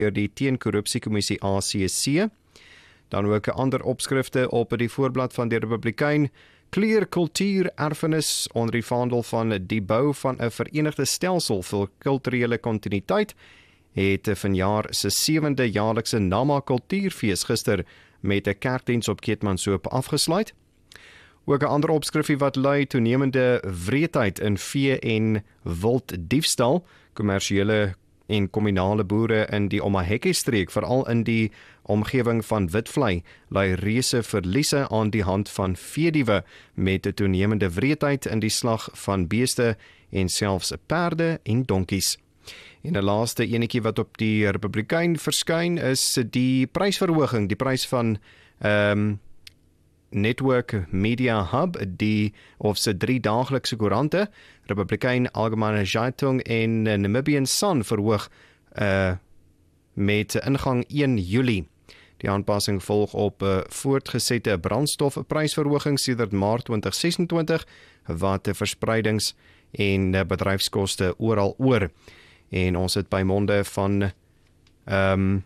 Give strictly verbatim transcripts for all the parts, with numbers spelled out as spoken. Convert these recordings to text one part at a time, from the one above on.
deur die Teenkorrupsiekommissie A C C. Dan ook 'n ander opskrifte op die voorblad van die Republikein. Clear kultuur erfenis onder die vaandel van die bou van 'n verenigde stelsel vir kulturele kontinuïteit het vanjaar se sewende jaarlikse Nama Kultuurfees gister met 'n kerkdiens op Keetmanshoop afgesluit. Ook 'n ander opskrifie wat lui toenemende wreedheid in vee en wild diefstal, kommersiële en kommunale boere in die Omaheke streek, veral in die omgewing van Witvlei, lui reuse verliese aan die hand van veediewe met 'n toenemende wreedheid in die slag van beeste en selfs perde en donkies. En 'n laaste enetjie wat op die Republikein verskyn is die prysverhoging, die prys van ehm um, Network Media Hub, die of se drie daaglikse koerante, Republikein, Allgemeine Zeitung en Namibian Sun verhoog uh, met ingang een Julie. Die aanpassing volg op uh, voortgesette brandstofprysverhoging sedert Maart twintig sesentwintig, wat de verspreidings- en uh, bedryfskoste oral oor. En ons het by monde van um,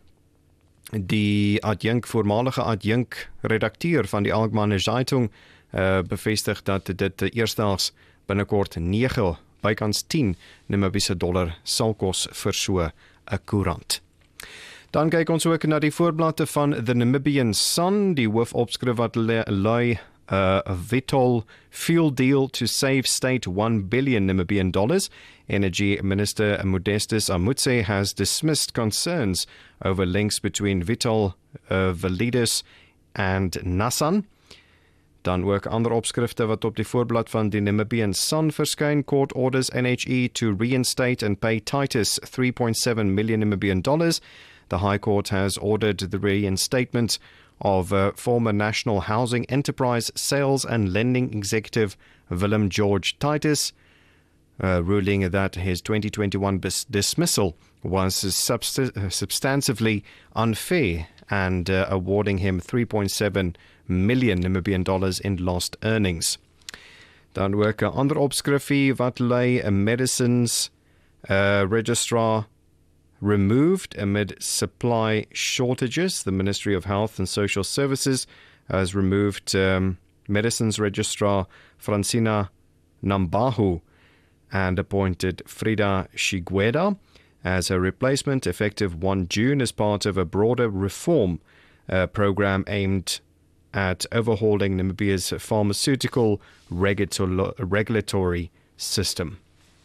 die adjunk, voormalige adjunk redakteur van die Allgemeine Zeitung uh, bevestig dat dit eerstdaags binnekort nege, bykans tien Namibiese dollar sal kos vir so 'n koerant. Dan kyk ons ook na die voorblad van The Namibian Sun, die hoofopskrif wat lui uh, Vitol fuel deal to save state one billion Namibian dollars. Energy Minister Modestus Amutse has dismissed concerns over links between Vitol, uh, Validus and Nassan. Dan ook ander opskrifte wat op die voorblad van die Namibian Sun verskyn. Court orders N H E to reinstate and pay Titus three point seven million Namibian dollars. The High Court has ordered the reinstatement of uh, former National Housing Enterprise Sales and Lending Executive Willem George Titus, uh, ruling that his twenty twenty-one bis- dismissal was subst- substantively unfair and uh, awarding him three point seven million Namibian dollars in lost earnings. Dan ook 'n ander opskrifie wat lei 'n medicines uh, registrar removed amid supply shortages. The Ministry of Health and Social Services has removed um, medicines registrar Francina Nambahu and appointed Frida Shigweda as her replacement effective one June as part of a broader reform uh, program aimed at overhauling Namibia's pharmaceutical regulator- regulatory system.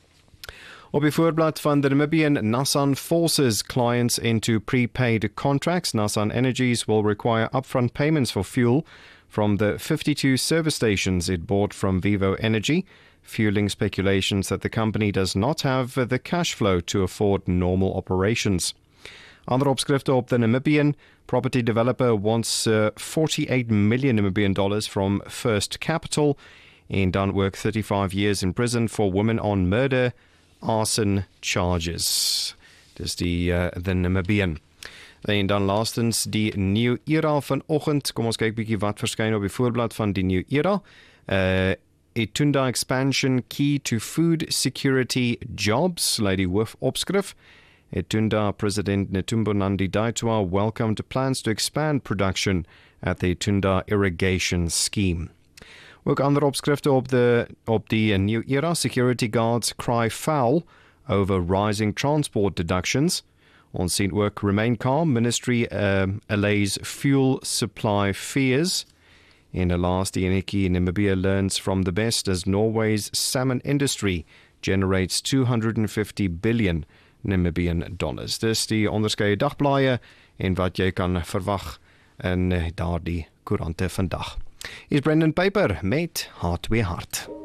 Op die voorblad van the Namibian Nassan forces clients into prepaid contracts. Nassan Energies will require upfront payments for fuel from the fifty-two service stations it bought from Vivo Energy, fueling speculations that the company does not have the cash flow to afford normal operations. Ander opskrifte op the Namibian property developer wants uh, forty-eight million Namibian dollars from First Capital, and done work thirty-five years in prison for women on murder arson charges. Dis die uh, the Namibian. En dan laastens die New Era vanoggend. Kom ons kyk bietjie wat verskyn op die voorblad van die New Era. Uh, Itunda expansion key to food security jobs, lei die hoofopskrif. Itunda President Netumbo Nandi-Daitwa welcomed plans to expand production at the Itunda irrigation scheme. Ook ander opskrifte op, de, op die New Era. Security guards cry foul over rising transport deductions. Ons sien ook remain calm. Ministry um, allays fuel supply fears. In the last enetjie, Namibia learns from the best as Norway's salmon industry generates two hundred fifty billion Namibian dollars. Dis die onderskeie dagblaaie en wat jy kan verwag in daardie koerante vandag. Is Brendan Piper met Hart weer Hart.